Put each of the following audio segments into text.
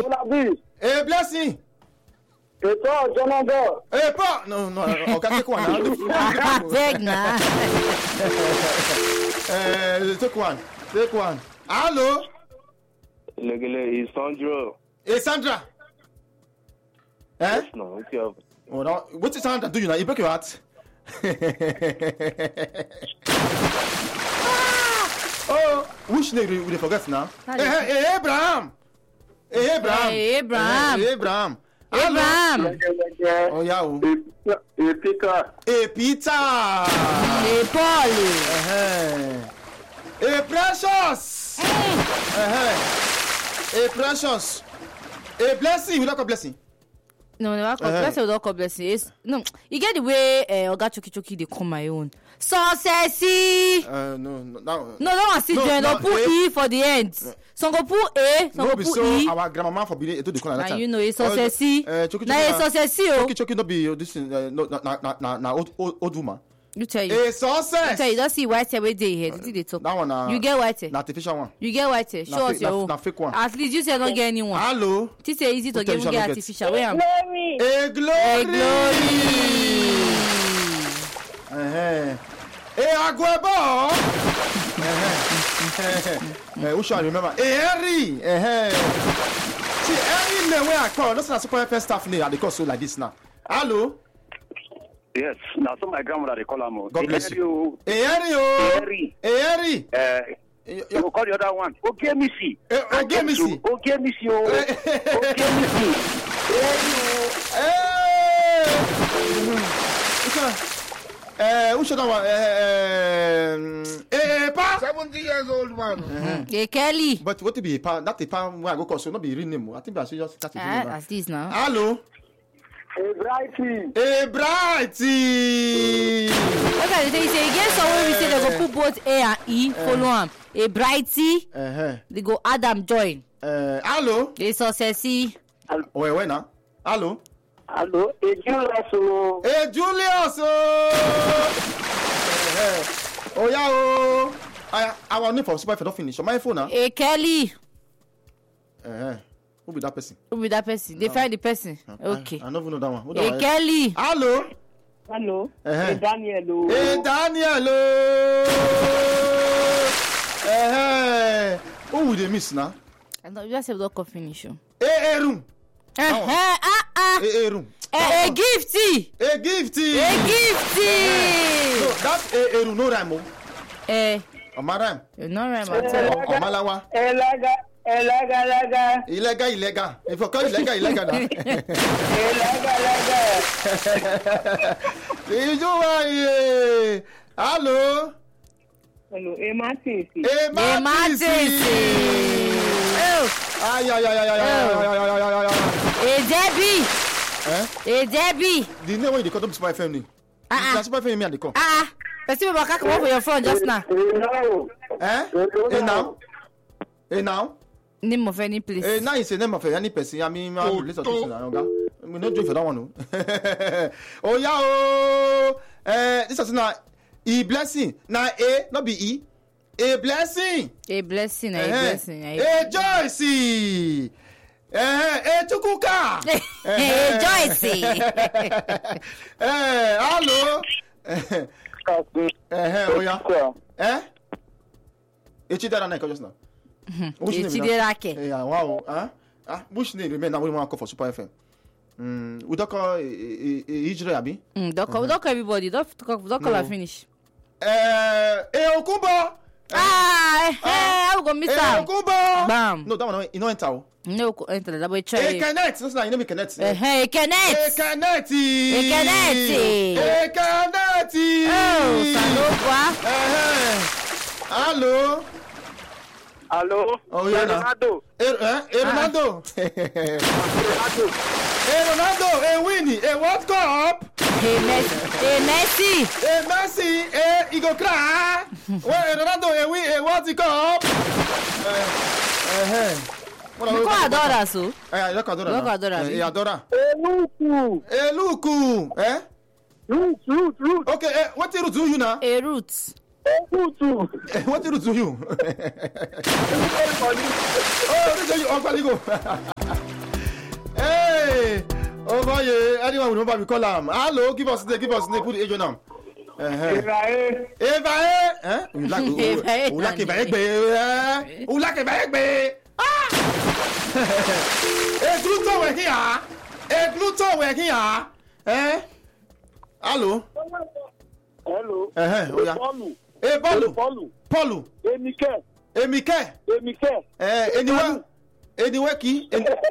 A blessing. No. Okay, take one now. Beg now. Take one. Hello. It's Sandra. Hey, Sandra. Yes, no, okay. Oh, no. What is Sandra do you now? You break your heart. Oh, which name will you forget now? Hey, Abraham. Abraham. Oh, yeah. Peter. Paul. Precious. Precious. A blessing. We don't call blessing. No, never call blessing. We don't call blessing. No, you get the way Oga Choki they call my own. Successy. No, that one still join. Don't put E for the end. Some go put A, some go put E. Our grandmama forbidden to the corner that time. You know it's successy. Now it's successy. Choki not be this old woman. You tell you. A success. You tell you don't see white hair where they here. Did they talk? That one. You get white hair. Na artificial one. You get white hair. Show us your own. Na fake one. At least you say don't get anyone. Hello. This is easy to get artificial. Where am? A glory. Aguebo. Who shall remember? Harry. See, Harry name where I call. That's not super first staff name. They call so like this now. Hello. Yes, now some my grandmother they call him. God bless you. Harry. You call the other one. Okay, Missy. Okay, Missy. Okay, Missy. Who should Pa? 70 years old man. Kelly. But what to be Pa? Not a Pa where I go call so not be real name. I think I should just start it. As this now. Hello. Brighty. Okay, they say again someone we say they go put both A and E follow him. A Brighty. They go Adam join. Hello. They successy. Wait now. Hello. Julius. Oh yeah. I want name for super if I don't finish. On my phone now. Kelly. Who be that person? They find the person. Okay. I don't even know that one. Kelly. Hello. Daniel. Who would they miss now? I know you just have to finish. Room. Room. A gifty. No, that's a room. No rhyme. Omaram. No rhyme at all. Omalawa. Illegal. If you call illegal now. Hello. Ematisi. Debbie. The name when they call them Super FM. That's Super FM me and they call. Person will come over your phone just now. Now? Name of any place. Now it's a name of any person. I mean, let's not we not doing for that one. Oh yeah. This is not E blessing. Now A, not be E. A blessing. A blessing. Joyce. Chukuka. Joyce. Hello. Oh yeah. Echidera na just now. Echidera wow. Which name remain now we want to call for Super FM. We don't call Ijre abi? Don't call everybody. Don't call her finish. Okumba. I will go miss out. Okumba. Bam. No, that one you know enter. No enter. That boy try. Connect. That's not you know me connect. Connect. Oh, Hello. Oh yeah. Ronaldo. Ronaldo. Ronaldo. Winnie. World Cup. Messi. Messi. He go cry. Ronaldo. Win. World Cup. You call Adora so? You call Adora. Adora. Eluku. Root. Okay. What do you now? A roots. What do you? Oh, this is you. Over here, anyone will remember me call am. Hello, give us the put the age on am. Eva. You like Hello. Hello. Paulu. Emike. Anywhere key.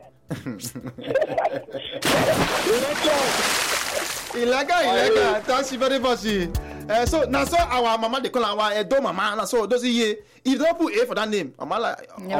Illegal. Thank you very much. So now so our mama they call our Edo mama. Now so does he? If they don't put A for that name, Omala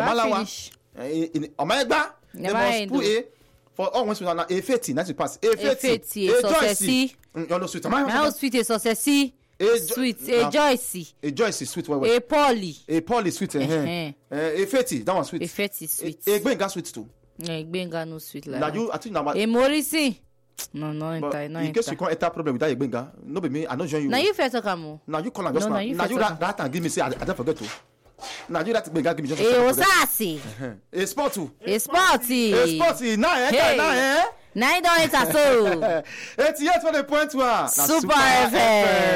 they must put A for all ones with a 50. That's the pass. A 50. A Joyce. You know sweet. My sweet is successy. Sweet. A Joyce. A Joyce sweet. A Polly. A Polly sweet. A 50. That one sweet. A 50 sweet. A Benga sweet too. Benga no sweet like. Now you, I think now. A Morrissey. No, in case you can't enter problem with that Benga, no be me. I don't join you. Now you first come. Now you call and just now you that and give me say I don't forget to. Now you that Benga give me just. Osasi. A sport too. A sporty. Now Now you don't enter so. 88 for the point one. Super FM.